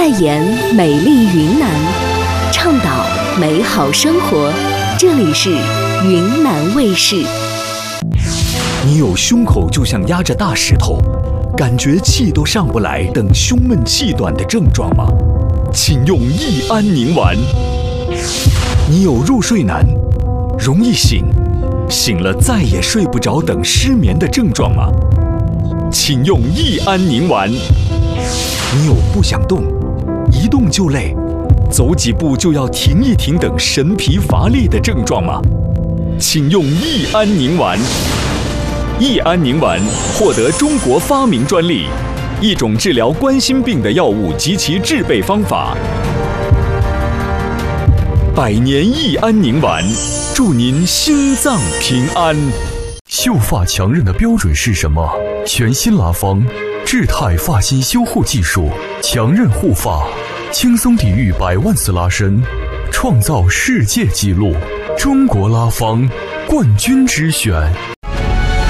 代言美丽云南，倡导美好生活。这里是云南卫视。 你有胸口就像压着大石头，感觉气都上不来等胸闷气短的症状吗？请用益安宁丸。你有入睡难、容易醒了再也睡不着等失眠的症状吗？请用益安宁丸。你有不想动、一动就累、走几步就要停一停等神疲乏力的症状吗？请用益安宁丸。益安宁丸获得中国发明专利，一种治疗冠心病的药物及其制备方法。百年益安宁丸，祝您心脏平安。 秀发强韧的标准是什么？全新拉芳智泰发型修护技术，强韧护发，轻松抵御100万次拉伸，创造世界纪录。中国拉芳冠军之选。